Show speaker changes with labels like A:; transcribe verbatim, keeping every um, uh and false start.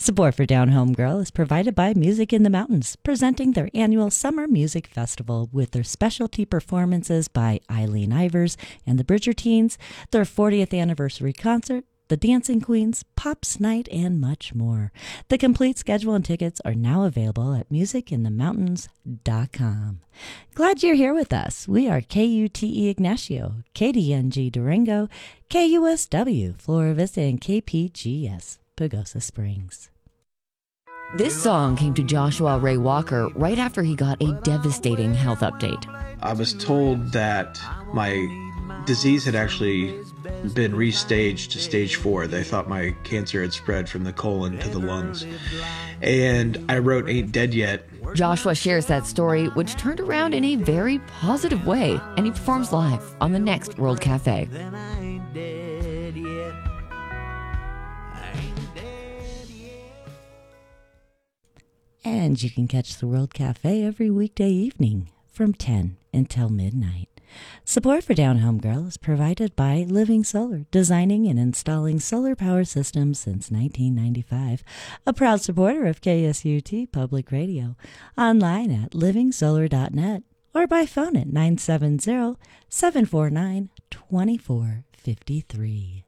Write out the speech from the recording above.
A: Support for Down Home Girl is provided by Music in the Mountains, presenting their annual Summer Music Festival with their specialty performances by Eileen Ivers and the Bridgertines, their fortieth anniversary concert, the Dancing Queens, Pops Night, and much more. The complete schedule and tickets are now available at music in the mountains dot com. Glad you're here with us. We are K U T E Ignacio, K D N G Durango, K U S W Flora Vista, and K P G S Pagosa Springs.
B: This song came to Joshua Ray Walker right after he got a devastating health update.
C: I was told that my disease had actually been restaged to stage four. They thought my cancer had spread from the colon to the lungs. And I wrote Ain't Dead Yet.
B: Joshua shares that story, which turned around in a very positive way, and he performs live on the next World Cafe.
A: And you can catch the World Cafe every weekday evening from ten until midnight. Support for Down Home Girl is provided by Living Solar, designing and installing solar power systems since nineteen ninety-five, a proud supporter of K S U T Public Radio, online at living solar dot net or by phone at nine seven zero, seven four nine, two four five three.